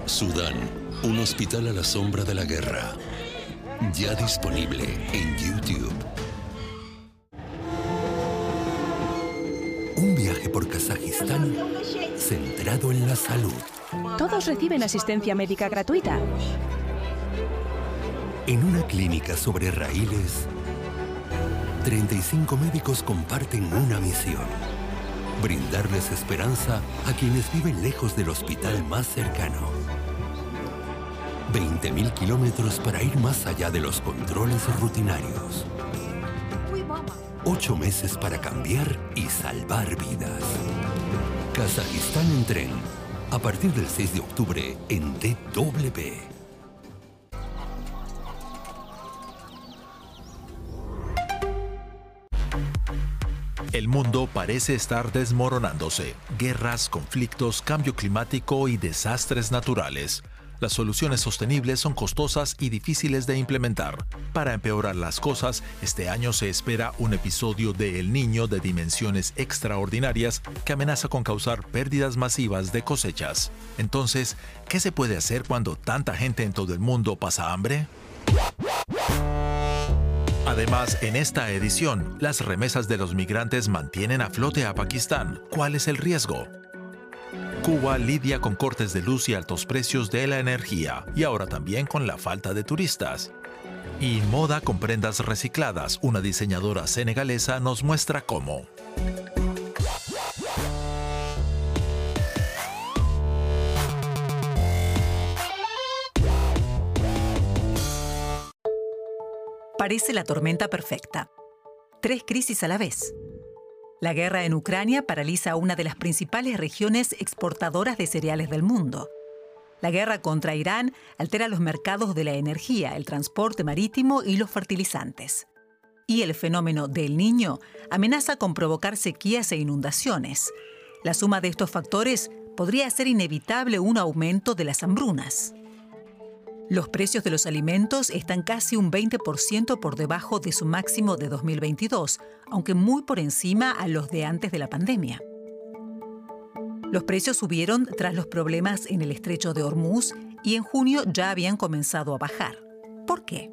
Sudán, un hospital a la sombra de la guerra. Ya disponible en YouTube. Un viaje por Kazajistán centrado en la salud. Todos reciben asistencia médica gratuita. En una clínica sobre raíles, 35 médicos comparten una misión: brindarles esperanza a quienes viven lejos del hospital más cercano. 20.000 kilómetros para ir más allá de los controles rutinarios. 8 meses para cambiar y salvar vidas. Kazajistán en tren. A partir del 6 de octubre en DW. El mundo parece estar desmoronándose. Guerras, conflictos, cambio climático y desastres naturales. Las soluciones sostenibles son costosas y difíciles de implementar. Para empeorar las cosas, este año se espera un episodio de El Niño de dimensiones extraordinarias que amenaza con causar pérdidas masivas de cosechas. Entonces, ¿qué se puede hacer cuando tanta gente en todo el mundo pasa hambre? Además, en esta edición, las remesas de los migrantes mantienen a flote a Pakistán. ¿Cuál es el riesgo? Cuba lidia con cortes de luz y altos precios de la energía, y ahora también con la falta de turistas. Y moda con prendas recicladas, una diseñadora senegalesa nos muestra cómo. Parece la tormenta perfecta. 3 crisis a la vez. La guerra en Ucrania paraliza una de las principales regiones exportadoras de cereales del mundo. La guerra contra Irán altera los mercados de la energía, el transporte marítimo y los fertilizantes. Y el fenómeno del Niño amenaza con provocar sequías e inundaciones. La suma de estos factores podría hacer inevitable un aumento de las hambrunas. Los precios de los alimentos están casi un 20% por debajo de su máximo de 2022, aunque muy por encima a los de antes de la pandemia. Los precios subieron tras los problemas en el estrecho de Hormuz y en junio ya habían comenzado a bajar. ¿Por qué?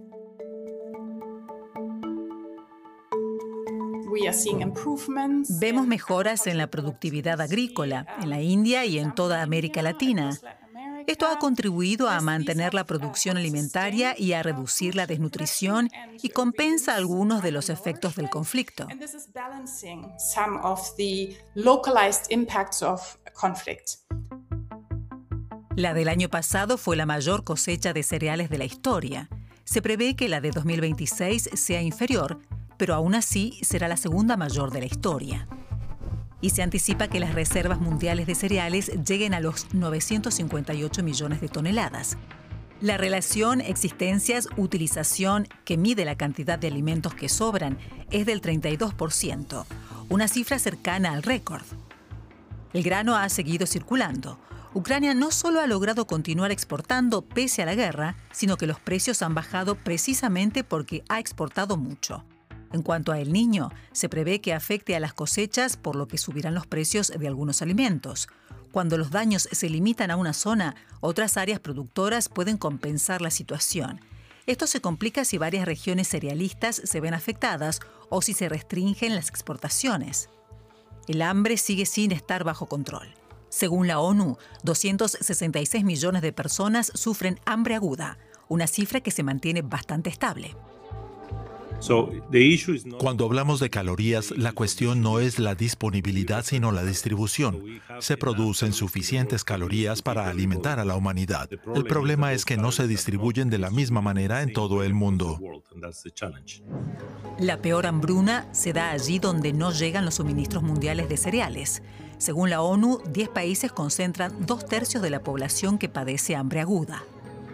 Vemos mejoras en la productividad agrícola, en la India y en toda América Latina. Esto ha contribuido a mantener la producción alimentaria y a reducir la desnutrición y compensa algunos de los efectos del conflicto. La del año pasado fue la mayor cosecha de cereales de la historia. Se prevé que la de 2026 sea inferior, pero aún así será la segunda mayor de la historia. Y se anticipa que las reservas mundiales de cereales lleguen a los 958 millones de toneladas. La relación existencias-utilización, que mide la cantidad de alimentos que sobran, es del 32%, una cifra cercana al récord. El grano ha seguido circulando. Ucrania no solo ha logrado continuar exportando pese a la guerra, sino que los precios han bajado precisamente porque ha exportado mucho. En cuanto a El Niño, se prevé que afecte a las cosechas, por lo que subirán los precios de algunos alimentos. Cuando los daños se limitan a una zona, otras áreas productoras pueden compensar la situación. Esto se complica si varias regiones cerealistas se ven afectadas o si se restringen las exportaciones. El hambre sigue sin estar bajo control. Según la ONU, 266 millones de personas sufren hambre aguda, una cifra que se mantiene bastante estable. Cuando hablamos de calorías, la cuestión no es la disponibilidad, sino la distribución. Se producen suficientes calorías para alimentar a la humanidad. El problema es que no se distribuyen de la misma manera en todo el mundo. La peor hambruna se da allí donde no llegan los suministros mundiales de cereales. Según la ONU, 10 países concentran 2/3 de la población que padece hambre aguda.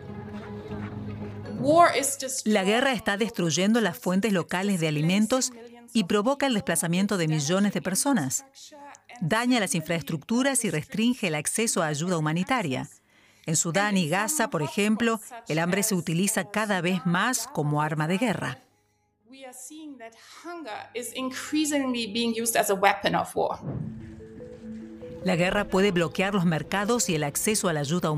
La guerra está destruyendo las fuentes locales de alimentos y provoca el desplazamiento de millones de personas. Daña las infraestructuras y restringe el acceso a ayuda humanitaria. En Sudán y Gaza, por ejemplo, el hambre se utiliza cada vez más como arma de guerra. La guerra puede bloquear los mercados y el acceso a la ayuda humanitaria.